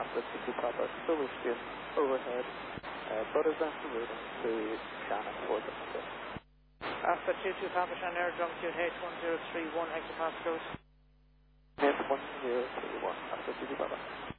Alpha 2 Papa, still Skin, overhead, Butters after reading to Shannon for the Alpha 2 Papa, Shannon Aerodrome, tune H1031 hectopascals. H1031, Alpha 2 Papa.